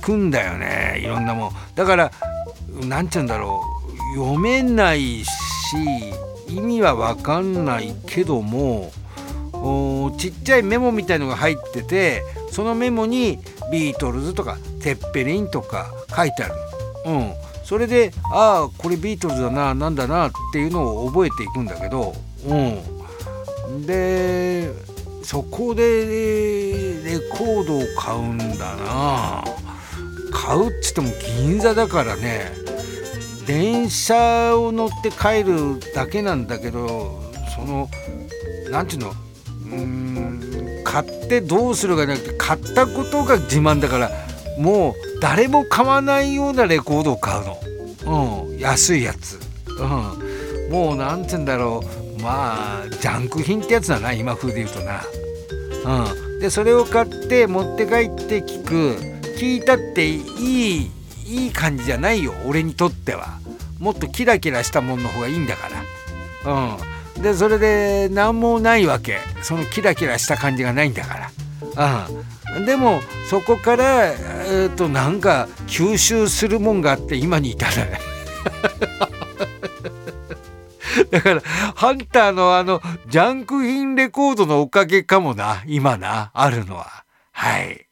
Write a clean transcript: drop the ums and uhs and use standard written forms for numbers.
くんだよね、いろんなもんだから。なんて言うんだろう、読めないし意味は分かんないけども、ちっちゃいメモみたいのが入ってて、そのメモにビートルズとかテッペリンとか書いてある。それでこれビートルズだな、なんだなっていうのを覚えていくんだけど、でそこでレコードを買うんだな。買うっつっても銀座だからね、電車を乗って帰るだけなんだけど、なんていうの、買ってどうするかじゃなくて、買ったことが自慢だから、もう誰も買わないようなレコードを買うの。安いやつ。もうなんていうんだろう、まあジャンク品ってやつだな、今風で言うとな。でそれを買って持って帰って聞いたっていい感じじゃないよ、俺にとっては。もっとキラキラしたものの方がいいんだから。でそれで何もないわけ、そのキラキラした感じがないんだから。でもそこからなんか吸収するもんがあって今に至る。だからハンターのジャンク品レコードのおかげかもな、今なあるのは。はい。